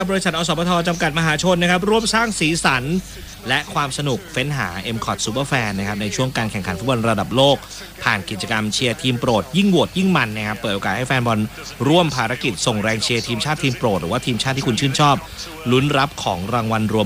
บริษัทอสปท.จำกัดมหาชนนะครับร่วมสร้างสีสันและความสนุกเฟ้นหา M.Cot Superfan นะครับในช่วงการแข่งขันฟุตบอลระดับโลกผ่านกิจกรรมเชียร์ทีมโปรดยิ่งโหวตยิ่งมันนะครับเปิดโอกาสให้แฟนบอลร่วมภารกิจส่งแรงเชียร์ทีมชาติทีมโปรดหรือว่าทีมชาติที่คุณชื่นชอบลุ้นรับของรางวัลรวม